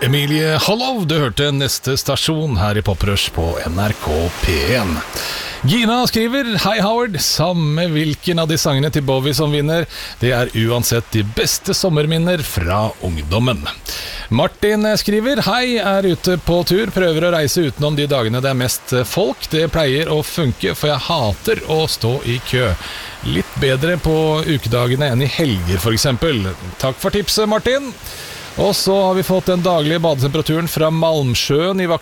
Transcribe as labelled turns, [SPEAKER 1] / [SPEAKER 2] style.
[SPEAKER 1] Emilie Hollov, du hørte neste stasjon her i Poprush på NRK P1. Gina skriver: Hei Howard, samme hvilken av de sangene til Bowie som vinner, det er uansett de beste sommerminner fra ungdommen. Martin skriver: Hei, er ute på tur, prøver å reise utenom de dagene det er mest folk. Det pleier å funke, for jeg hater å stå i kø. Litt bedre på ukedagene enn i helger for eksempel. Takk for tipset, Martin. Og så har vi fått den daglige badetemperaturen fra Malmsjøen i